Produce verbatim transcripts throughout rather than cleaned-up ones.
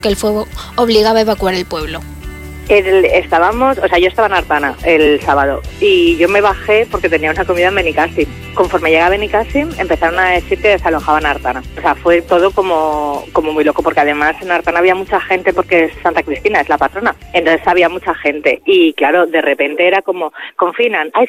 que el fuego obligaba a evacuar el pueblo. El, estábamos, o sea, yo estaba en Artana el sábado y yo me bajé porque tenía una comida en Benicàssim. Conforme llegué a Benicàssim empezaron a decir que desalojaban a Artana. O sea, fue todo como, como muy loco, porque además en Artana había mucha gente porque es Santa Cristina, es la patrona. Entonces había mucha gente y claro, de repente era como, confinan. Hay,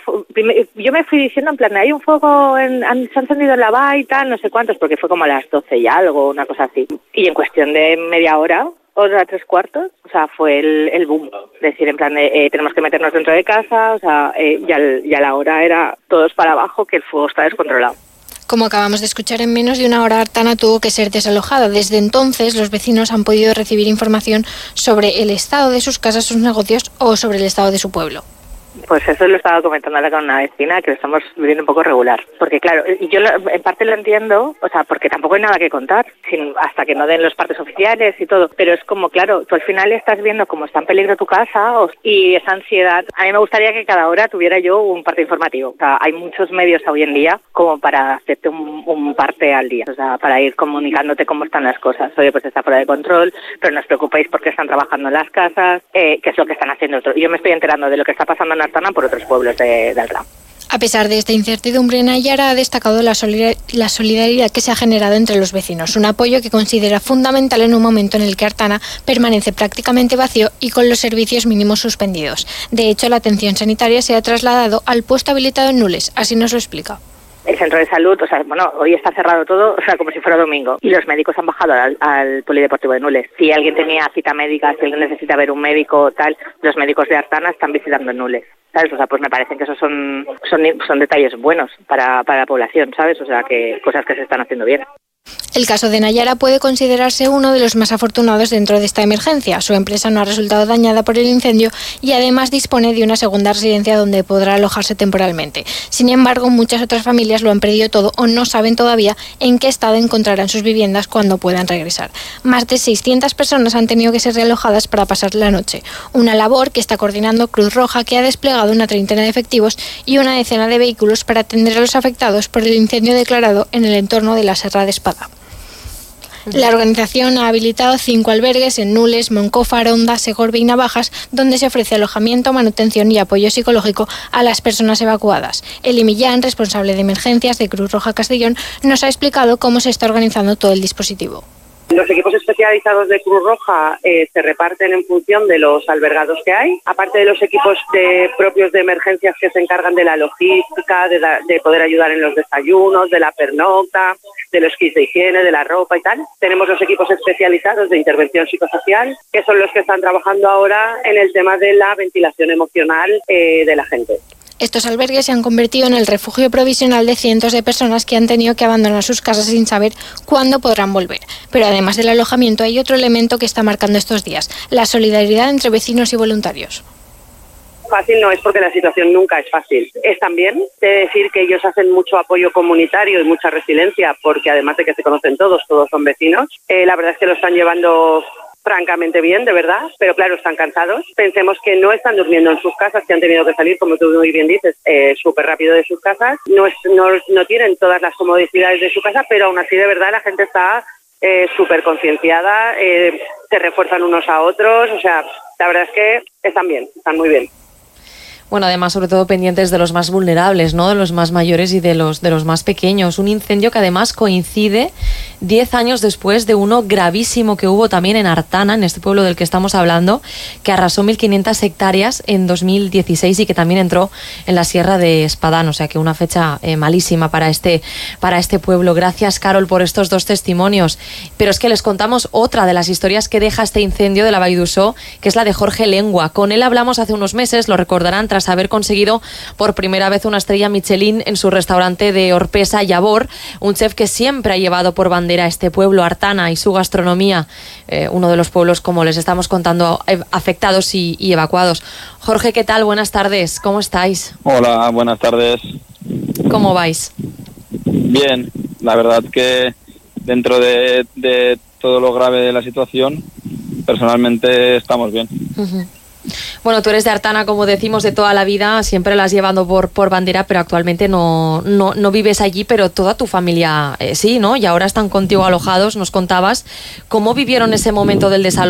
yo me fui diciendo en plan, hay un fuego, en, han, se ha encendido en la valla y tal, no sé cuántos, porque fue como a las doce y algo, una cosa así. Y en cuestión de media hora, hora tres cuartos, o sea, fue el, el boom. Decir, en plan, de, eh, tenemos que meternos dentro de casa, o sea, eh, ya, ya la hora era todos para abajo, que el fuego está descontrolado. Como acabamos de escuchar, en menos de una hora Artana tuvo que ser desalojada. Desde entonces, los vecinos han podido recibir información sobre el estado de sus casas, sus negocios o sobre el estado de su pueblo. Pues eso lo estaba comentando ahora con una vecina, que lo estamos viviendo un poco regular. Porque claro, yo lo, en parte lo entiendo, o sea, porque tampoco hay nada que contar, sin, hasta que no den los partes oficiales y todo. Pero es como, claro, tú al final estás viendo cómo está en peligro tu casa o, y esa ansiedad. A mí me gustaría que cada hora tuviera yo un parte informativo. O sea, hay muchos medios hoy en día como para hacerte un, un parte al día. O sea, para ir comunicándote cómo están las cosas. Oye, pues está fuera de control, pero no os preocupéis porque están trabajando en las casas, eh, qué es lo que están haciendo otros. Yo me estoy enterando de lo que está pasando en Artana por otros pueblos de, de Artana. A pesar de esta incertidumbre, Nayara ha destacado la, solidar- la solidaridad que se ha generado entre los vecinos, un apoyo que considera fundamental en un momento en el que Artana permanece prácticamente vacío y con los servicios mínimos suspendidos. De hecho, la atención sanitaria se ha trasladado al puesto habilitado en Nules, así nos lo explica. El centro de salud, o sea, bueno, hoy está cerrado todo, o sea, como si fuera domingo. Y los médicos han bajado al, al polideportivo de Nules. Si alguien tenía cita médica, si alguien necesita ver un médico o tal, los médicos de Artana están visitando Nules, ¿sabes? O sea, pues me parecen que esos son son, son detalles buenos para, para la población, ¿sabes? O sea, que cosas que se están haciendo bien. El caso de Nayara puede considerarse uno de los más afortunados dentro de esta emergencia. Su empresa no ha resultado dañada por el incendio y además dispone de una segunda residencia donde podrá alojarse temporalmente. Sin embargo, muchas otras familias lo han perdido todo o no saben todavía en qué estado encontrarán sus viviendas cuando puedan regresar. Más de seiscientas personas han tenido que ser realojadas para pasar la noche. Una labor que está coordinando Cruz Roja, que ha desplegado una treintena de efectivos y una decena de vehículos para atender a los afectados por el incendio declarado en el entorno de la Serra de Espada. La organización ha habilitado cinco albergues en Nules, Moncofa, Ronda, Segorbe y Navajas, donde se ofrece alojamiento, manutención y apoyo psicológico a las personas evacuadas. Eli Millán, responsable de emergencias de Cruz Roja Castellón, nos ha explicado cómo se está organizando todo el dispositivo. Los equipos especializados de Cruz Roja eh, se reparten en función de los albergados que hay, aparte de los equipos de, propios de emergencias que se encargan de la logística, de, la, de poder ayudar en los desayunos, de la pernocta, de los kits de higiene, de la ropa y tal. Tenemos los equipos especializados de intervención psicosocial, que son los que están trabajando ahora en el tema de la ventilación emocional eh, de la gente. Estos albergues se han convertido en el refugio provisional de cientos de personas que han tenido que abandonar sus casas sin saber cuándo podrán volver. Pero además del alojamiento hay otro elemento que está marcando estos días, la solidaridad entre vecinos y voluntarios. Fácil no es porque la situación nunca es fácil. Es también de decir que ellos hacen mucho apoyo comunitario y mucha resiliencia, porque además de que se conocen todos, todos son vecinos. Eh, la verdad es que lo están llevando francamente bien, de verdad, pero claro, están cansados. Pensemos que no están durmiendo en sus casas, que han tenido que salir, como tú muy bien dices, eh, súper rápido de sus casas. No, es, no, no tienen todas las comodidades de su casa, pero aún así, de verdad, la gente está eh, súper concienciada, eh, se refuerzan unos a otros, o sea, la verdad es que están bien, están muy bien. Bueno, además, sobre todo pendientes de los más vulnerables, ¿no? De los más mayores y de los de los más pequeños. Un incendio que además coincide diez años después de uno gravísimo que hubo también en Artana, en este pueblo del que estamos hablando, que arrasó mil quinientas hectáreas en dos mil dieciséis y que también entró en la Sierra de Espadán. O sea que una fecha eh, malísima para este, para este pueblo. Gracias, Carol, por estos dos testimonios. Pero es que les contamos otra de las historias que deja este incendio de la Vall d'Uixó, que es la de Jorge Lengua. Con él hablamos hace unos meses, lo recordarán, tras haber conseguido por primera vez una estrella Michelin en su restaurante de Orpesa, Yabor, un chef que siempre ha llevado por bandera a este pueblo, Artana, y su gastronomía, eh, uno de los pueblos, como les estamos contando, afectados y, y evacuados. Jorge, ¿qué tal? Buenas tardes, ¿cómo estáis? Hola, buenas tardes. ¿Cómo vais? Bien, la verdad que dentro de, de todo lo grave de la situación, personalmente estamos bien. Uh-huh. Bueno, tú eres de Artana, como decimos, de toda la vida, siempre la has llevado por, por bandera, pero actualmente no, no, no vives allí, pero toda tu familia eh, sí, ¿no? Y ahora están contigo alojados, nos contabas. ¿Cómo vivieron ese momento del desalojo?